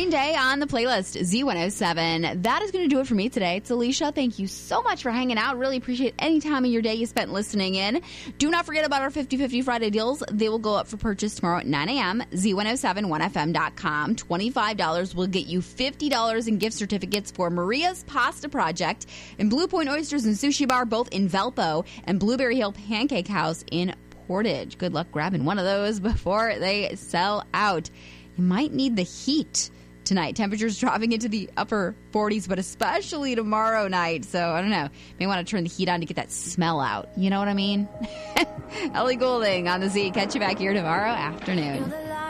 Green Day on the playlist, Z107. That is going to do it for me today. It's Alicia. Thank you so much for hanging out. Really appreciate any time of your day you spent listening in. Do not forget about our 50/50 Friday deals. They will go up for purchase tomorrow at 9 a.m. Z1071FM.com. $25 will get you $50 in gift certificates for Maria's Pasta Project and Blue Point Oysters and Sushi Bar, both in Valpo, and Blueberry Hill Pancake House in Portage. Good luck grabbing one of those before they sell out. You might need the heat tonight. Temperatures dropping into the upper 40s, but especially tomorrow night. So, I don't know. May want to turn the heat on to get that smell out. You know what I mean? Ellie Goulding on the Z. Catch you back here tomorrow afternoon.